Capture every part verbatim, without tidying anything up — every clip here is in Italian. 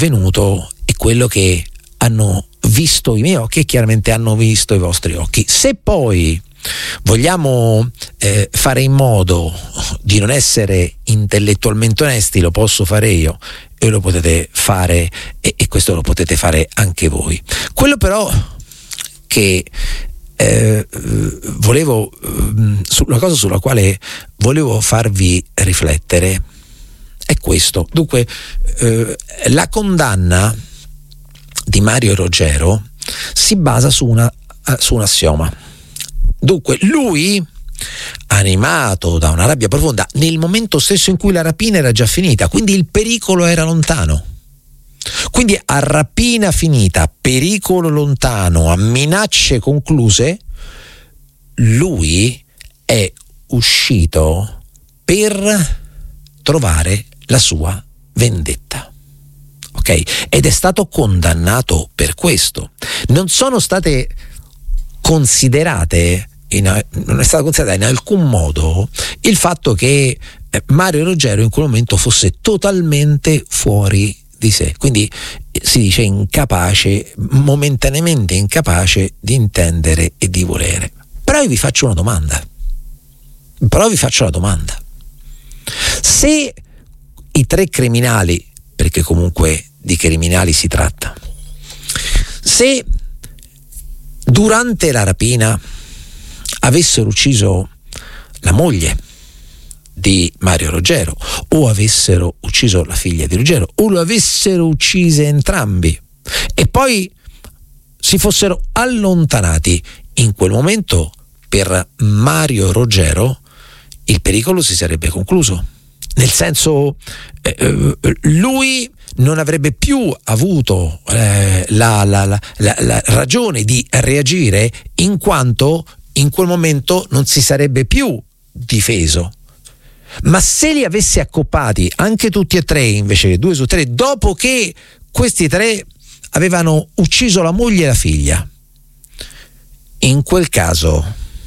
venuto è quello che hanno visto i miei occhi e chiaramente hanno visto i vostri occhi. Se poi vogliamo eh, fare in modo di non essere intellettualmente onesti, lo posso fare io e lo potete fare, e, e questo lo potete fare anche voi. Quello però che eh, volevo, una cosa sulla quale volevo farvi riflettere è questo. Dunque, eh, la condanna di Mario Roggero si basa su, una, su un assioma. Dunque, lui, animato da una rabbia profonda, nel momento stesso in cui la rapina era già finita, quindi il pericolo era lontano. Quindi a rapina finita, pericolo lontano, a minacce concluse, lui è uscito per trovare la sua vendetta. Ok? Ed è stato condannato per questo. Non sono state considerate In, non è stato considerato in alcun modo il fatto che Mario Roggero in quel momento fosse totalmente fuori di sé, quindi si dice incapace, momentaneamente incapace di intendere e di volere. Però io vi faccio una domanda però vi faccio una domanda se i tre criminali, perché comunque di criminali si tratta, se durante la rapina avessero ucciso la moglie di Mario Roggero, o avessero ucciso la figlia di Roggero, o lo avessero uccise entrambi, e poi si fossero allontanati, in quel momento per Mario Roggero il pericolo si sarebbe concluso. Nel senso, eh, lui non avrebbe più avuto eh, la, la, la, la, la ragione di reagire, in quanto in quel momento non si sarebbe più difeso. Ma se li avesse accoppati anche tutti e tre, invece che due su tre, dopo che questi tre avevano ucciso la moglie e la figlia, in quel caso,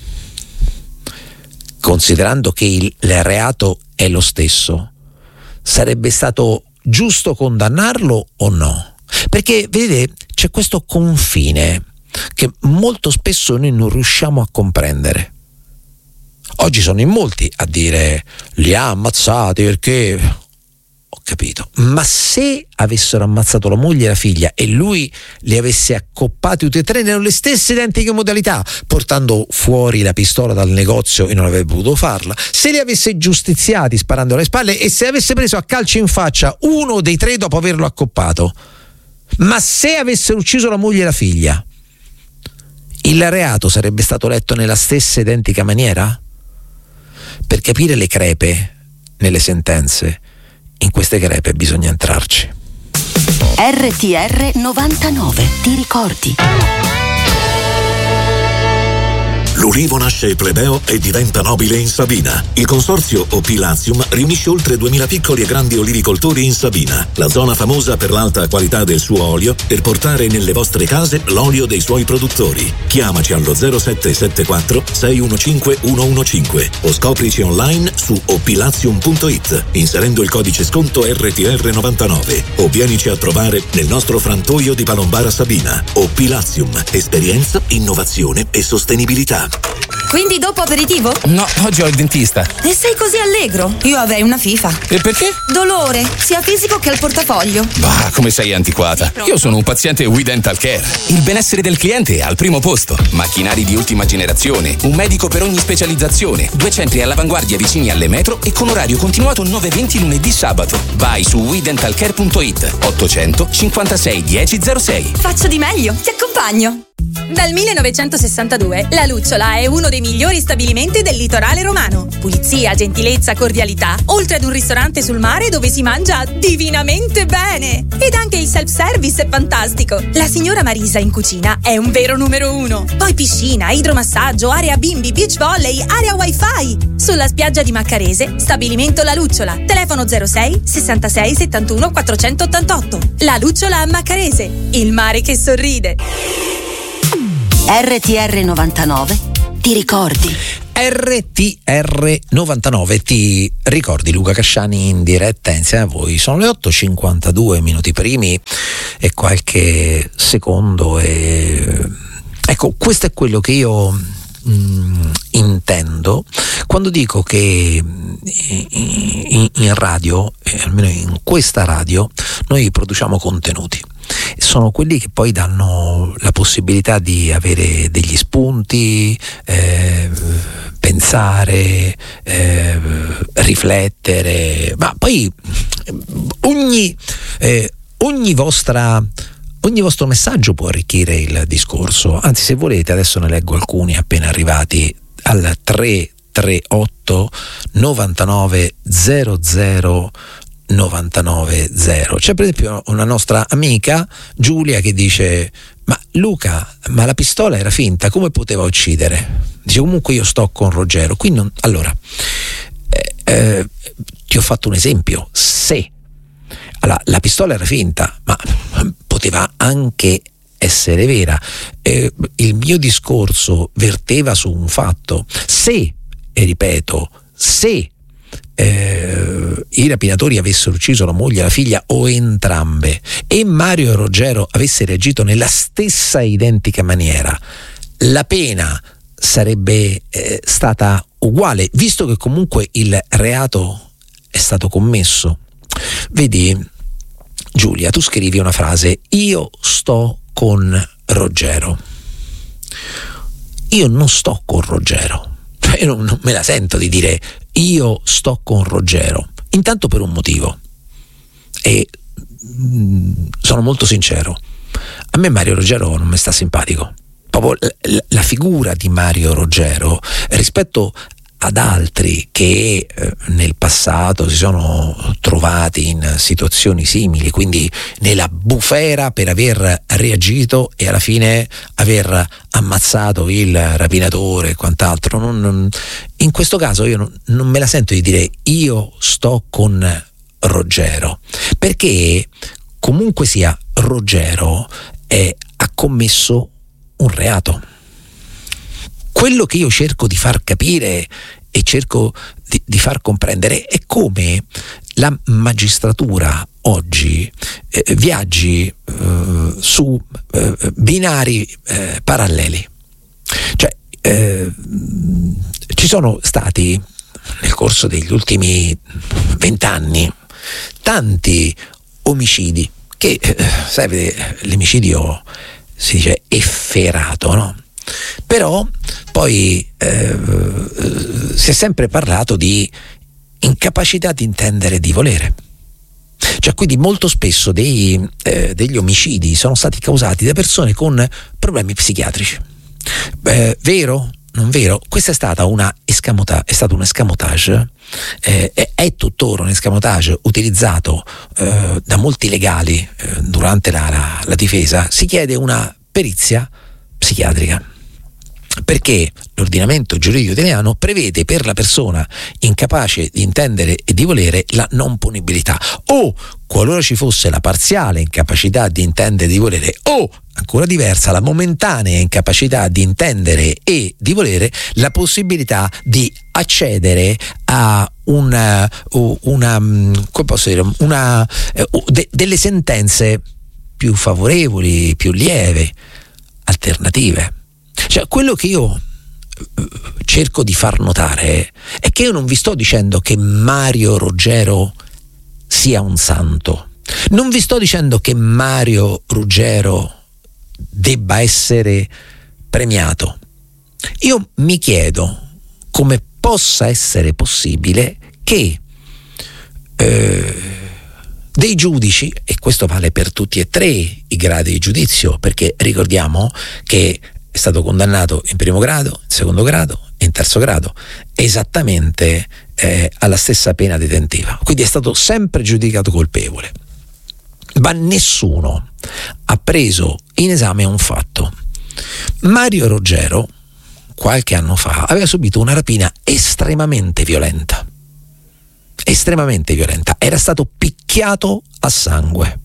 considerando che il, il reato è lo stesso, sarebbe stato giusto condannarlo o no? Perché vedete, c'è questo confine che molto spesso noi non riusciamo a comprendere. Oggi sono in molti a dire li ha ammazzati perché, ho capito, ma se avessero ammazzato la moglie e la figlia e lui li avesse accoppati tutti e tre nelle stesse identiche modalità, portando fuori la pistola dal negozio e non avrebbe potuto farla, se li avesse giustiziati sparando alle spalle e se avesse preso a calci in faccia uno dei tre dopo averlo accoppato, ma se avessero ucciso la moglie e la figlia, il reato sarebbe stato letto nella stessa identica maniera? Per capire le crepe nelle sentenze, in queste crepe bisogna entrarci. R T R novantanove, ti ricordi? L'ulivo nasce plebeo e diventa nobile in Sabina. Il consorzio Opilazium riunisce oltre duemila piccoli e grandi olivicoltori in Sabina, la zona famosa per l'alta qualità del suo olio, per portare nelle vostre case l'olio dei suoi produttori. Chiamaci allo zero sette sette quattro sei uno cinque uno uno cinque o scoprici online su opilazium punto it inserendo il codice sconto R T R novantanove o vienici a trovare nel nostro frantoio di Palombara Sabina. Opilazium, esperienza, innovazione e sostenibilità. Quindi dopo aperitivo? No, oggi ho il dentista. E sei così allegro? Io avrei una FIFA. E perché? Dolore, sia fisico che al portafoglio. Bah, come sei antiquata. Io sono un paziente We Dental Care. Il benessere del cliente è al primo posto. Macchinari di ultima generazione, un medico per ogni specializzazione, due centri all'avanguardia vicini alle metro e con orario continuato nove venti lunedì sabato. Vai su we dental care punto it ottocento cinquantasei dieci zero sei. Faccio di meglio, ti accompagno. Dal millenovecentosessantadue la Lucciola è uno dei migliori stabilimenti del litorale romano. Pulizia, gentilezza, cordialità, oltre ad un ristorante sul mare dove si mangia divinamente bene. Ed anche il self-service è fantastico. La signora Marisa in cucina è un vero numero uno. Poi piscina, idromassaggio, area bimbi, beach volley, area wifi. Sulla spiaggia di Maccarese, stabilimento La Lucciola. Telefono zero sei sessantasei settantuno quattrocentottantotto. La Lucciola a Maccarese, il mare che sorride. R T R novantanove, ti ricordi? R T R novantanove, ti ricordi Luca Casciani in diretta insieme a voi. Sono le otto e cinquantadue minuti primi e qualche secondo e ecco, questo è quello che io mh, intendo quando dico che in, in radio, eh, almeno in questa radio, noi produciamo contenuti. Sono quelli che poi danno la possibilità di avere degli spunti, eh, pensare, eh, riflettere, ma poi ogni, eh, ogni vostra ogni vostro messaggio può arricchire il discorso. Anzi, se volete, adesso ne leggo alcuni appena arrivati al tre tre otto novantanove zero zero novantanove zero. C'è per esempio una nostra amica Giulia che dice: ma Luca, ma la pistola era finta, come poteva uccidere? Dice: comunque io sto con Ruggero. Qui non... allora eh, eh, ti ho fatto un esempio. Se allora, la pistola era finta, ma poteva anche essere vera. Eh, il mio discorso verteva su un fatto. Se, e ripeto, se Eh, i rapinatori avessero ucciso la moglie, la figlia o entrambe e Mario Ruggero avesse reagito nella stessa identica maniera, la pena sarebbe eh, stata uguale, visto che comunque il reato è stato commesso. Vedi, Giulia, tu scrivi una frase: io sto con Ruggero. Io non sto con Ruggero. Io non, non me la sento di dire io sto con Ruggero, intanto per un motivo, e mh, sono molto sincero, a me Mario Ruggero non mi sta simpatico, proprio la, la figura di Mario Ruggero rispetto ad altri che eh, nel passato si sono trovati in situazioni simili, quindi nella bufera per aver reagito e alla fine aver ammazzato il rapinatore e quant'altro. Non, non, in questo caso io non, non me la sento di dire io sto con Ruggero, perché comunque sia Ruggero è, ha commesso un reato. Quello che io cerco di far capire e cerco di, di far comprendere è come la magistratura oggi eh, viaggi eh, su eh, binari eh, paralleli. Cioè, eh, ci sono stati nel corso degli ultimi vent'anni tanti omicidi che, eh, sai, l'omicidio si dice efferato, no? Però poi eh, si è sempre parlato di incapacità di intendere e di volere. Cioè, quindi molto spesso dei, eh, degli omicidi sono stati causati da persone con problemi psichiatrici. Eh, vero? Non vero? Questa è stata una escamotage, è stato un escamotage, eh, è, è tuttora un escamotage utilizzato eh, da molti legali eh, durante la, la, la difesa. Si chiede una perizia psichiatrica, perché l'ordinamento giuridico italiano prevede per la persona incapace di intendere e di volere la non punibilità, o qualora ci fosse la parziale incapacità di intendere e di volere, o ancora diversa la momentanea incapacità di intendere e di volere, la possibilità di accedere a una, una come posso dire, una de, delle sentenze più favorevoli, più lievi, alternative. Cioè, quello che io cerco di far notare è che io non vi sto dicendo che Mario Ruggero sia un santo, non vi sto dicendo che Mario Ruggero debba essere premiato. Io mi chiedo come possa essere possibile che eh, dei giudici, e questo vale per tutti e tre i gradi di giudizio, perché ricordiamo che è stato condannato in primo grado, in secondo grado e in terzo grado, esattamente eh, alla stessa pena detentiva. Quindi è stato sempre giudicato colpevole. Ma nessuno ha preso in esame un fatto. Mario Ruggero, qualche anno fa, aveva subito una rapina estremamente violenta. Estremamente violenta. Era stato picchiato a sangue.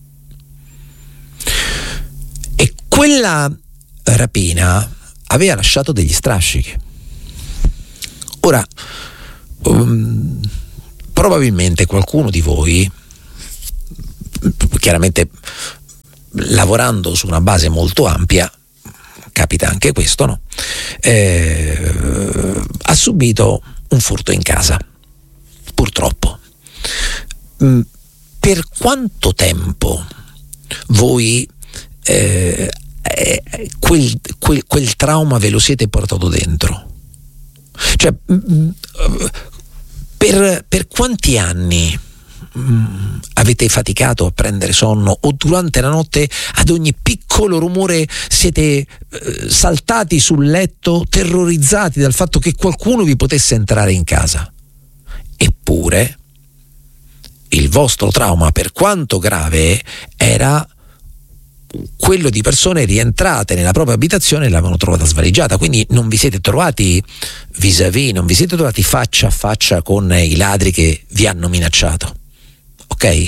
E quella rapina aveva lasciato degli strascichi. Ora, um, probabilmente qualcuno di voi, chiaramente lavorando su una base molto ampia, capita anche questo, no? Eh, ha subito un furto in casa, purtroppo. Mm, per quanto tempo voi eh, eh, quel, quel, quel trauma ve lo siete portato dentro? Cioè, mm, per, per quanti anni Mm, avete faticato a prendere sonno, o durante la notte ad ogni piccolo rumore siete eh, saltati sul letto terrorizzati dal fatto che qualcuno vi potesse entrare in casa? Eppure il vostro trauma, per quanto grave, era quello di persone rientrate nella propria abitazione e l'avevano trovata svaligiata, quindi non vi siete trovati vis-à-vis, non vi siete trovati faccia a faccia con i ladri che vi hanno minacciato. Ok?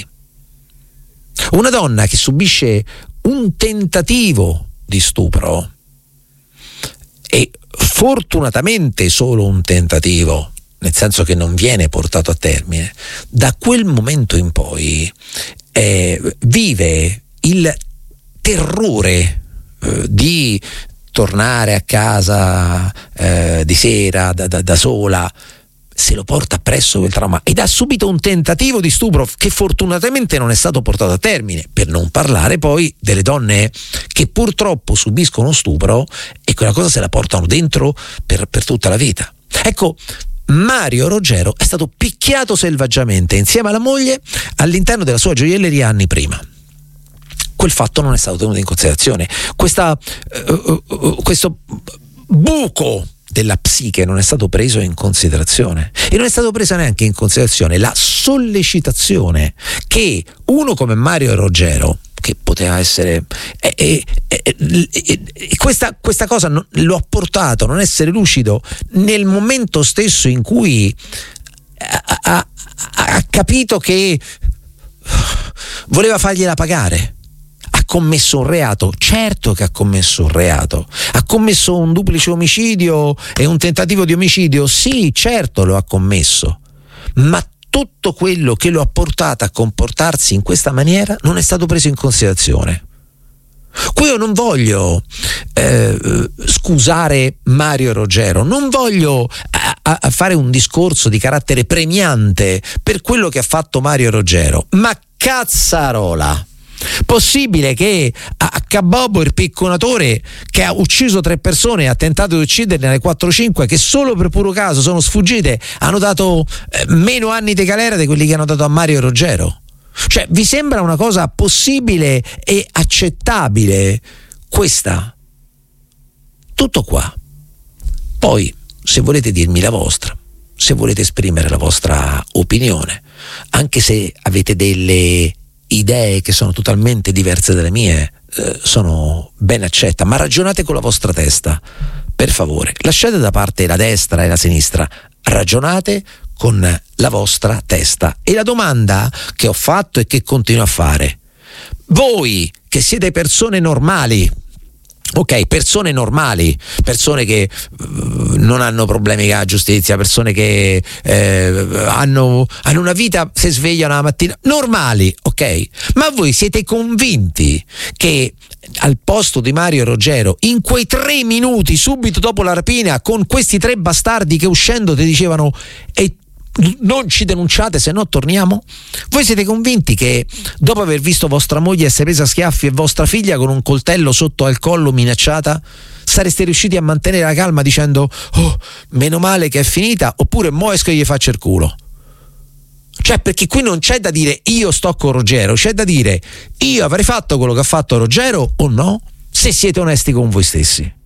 Una donna che subisce un tentativo di stupro, e fortunatamente solo un tentativo, nel senso che non viene portato a termine, da quel momento in poi eh, vive il terrore eh, di tornare a casa eh, di sera da, da, da sola, se lo porta appresso quel trauma, ed ha subito un tentativo di stupro che fortunatamente non è stato portato a termine, per non parlare poi delle donne che purtroppo subiscono stupro e quella cosa se la portano dentro per, per tutta la vita. Ecco, Mario Roggero è stato picchiato selvaggiamente insieme alla moglie all'interno della sua gioielleria anni prima. Quel fatto non è stato tenuto in considerazione. Questa, uh, uh, questo buco della psiche non è stato preso in considerazione, e non è stato presa neanche in considerazione la sollecitazione che uno come Mario Roggero, che poteva essere e, e, e, e, e questa, questa cosa non, lo ha portato a non essere lucido nel momento stesso in cui ha, ha, ha capito che voleva fargliela pagare. Ha commesso un reato, certo che ha commesso un reato, ha commesso un duplice omicidio e un tentativo di omicidio, sì, certo lo ha commesso, ma tutto quello che lo ha portato a comportarsi in questa maniera non è stato preso in considerazione. Qui io non voglio eh, scusare Mario Roggero, non voglio a, a fare un discorso di carattere premiante per quello che ha fatto Mario Roggero, ma cazzarola! Possibile che a Cabobbo, il picconatore che ha ucciso tre persone e ha tentato di ucciderne alle quattro cinque, che solo per puro caso sono sfuggite, hanno dato eh, meno anni di galera di quelli che hanno dato a Mario Roggero? Cioè, vi sembra una cosa possibile e accettabile questa? Tutto qua. Poi, se volete dirmi la vostra, se volete esprimere la vostra opinione, anche se avete delle idee che sono totalmente diverse dalle mie, eh, sono ben accetta, ma ragionate con la vostra testa, per favore. Lasciate da parte la destra e la sinistra, ragionate con la vostra testa. E la domanda che ho fatto e che continuo a fare: voi che siete persone normali, ok, persone normali, persone che uh, non hanno problemi con la giustizia, persone che eh, hanno, hanno una vita, si svegliano la mattina, normali, ok? Ma voi siete convinti che al posto di Mario Roggero, in quei tre minuti subito dopo la rapina, con questi tre bastardi che uscendo ti dicevano e non ci denunciate se no torniamo, voi siete convinti che dopo aver visto vostra moglie essere presa a schiaffi e vostra figlia con un coltello sotto al collo minacciata sareste riusciti a mantenere la calma dicendo oh meno male che è finita, oppure mo esco e gli faccio il culo? Cioè, perché qui non c'è da dire io sto con Roggero, c'è da dire io avrei fatto quello che ha fatto Roggero o no, se siete onesti con voi stessi.